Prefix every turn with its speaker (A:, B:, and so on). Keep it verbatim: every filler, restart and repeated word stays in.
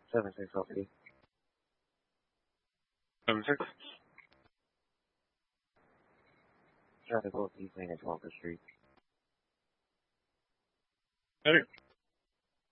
A: Seven six copy. Seven six. Traffic will be playing at Walker Street.
B: Better.